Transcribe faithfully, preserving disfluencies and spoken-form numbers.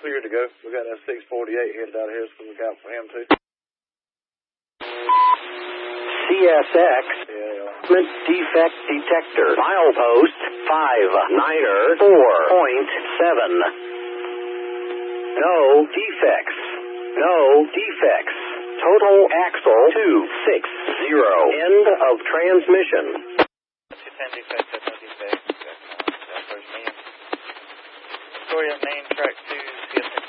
clear to go. We got that six forty-eight headed out of here, so look out for him too. C S X, yeah, yeah. defect detector, milepost five niner four point seven. No defects. No defects. Total axle two six zero. End of transmission. ten defects, no defects. That's first name. Story of name.